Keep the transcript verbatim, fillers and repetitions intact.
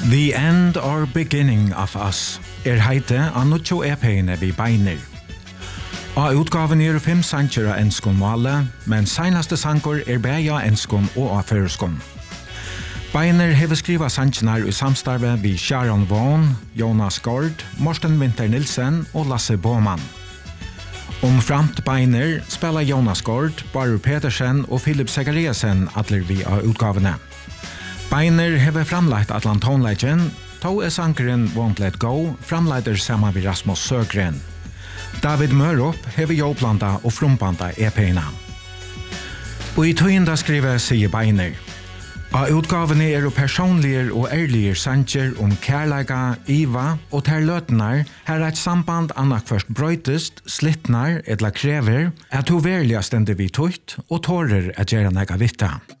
The End or Beginning of Us er heite av nutjo E P-ene vi beiner. Av utgaven er fem sanger av enskon male, men senaste sanger er beia enskon og av føreskon. Beiner hever skriva sangenar i samstarve vi Sharon Vaughn, Jonas Gord, Morten Winter Nilsen og Lasse Båman. Om framt Beiner spelar Jonas Gord, Baru Petersen og Philip Segariasen atler vi av utgavene. Beiner hever framlagt Atlantonlegend, to er sankeren Won't Let Go, framleider saman vi Rasmus Søgren. David Mørup hever joblanda og frumbanda E P-ena. Og i tøyenda skriver sier Beiner. Av utgavene er personlige og ærlige sanger om kærlega, iva og terløtnar her et samband annak først brøytest, slittnar, edla krever, at hun verlig stender vi tøyt og tårer at gjøre nega vitta.